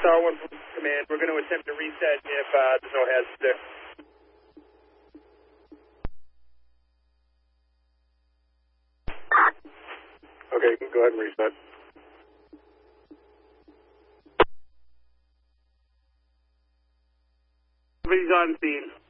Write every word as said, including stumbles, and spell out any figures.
Star one Command. We're going to attempt to reset if uh, there's no hazards there. Okay, you can go ahead and reset. Everybody's on scene.